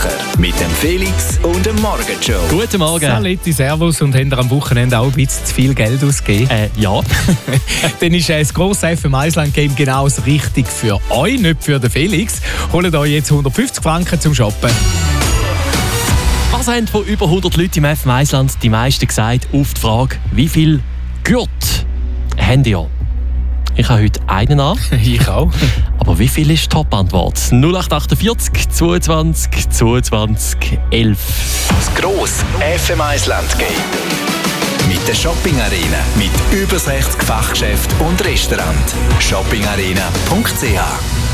Woche mit dem Felix und dem Morgenshow. Guten Morgen. Saletti, Servus, und habt ihr am Wochenende auch ein bisschen zu viel Geld ausgegeben? Ja. Dann ist das grosse FM Island Game genau das Richtige für euch, nicht für den Felix. Holt euch jetzt 150 Franken zum Shoppen. Was haben von über 100 Leuten im FM Island die meisten gesagt auf die Frage, wie viel Gurt habt ihr? Ich habe heute einen an. Ich auch. Aber wie viel ist die Top-Antwort? 0848 22 22 11. Das grosse FM Island Game. Mit der Shopping Arena. Mit über 60 Fachgeschäften und Restaurants. shoppingarena.ch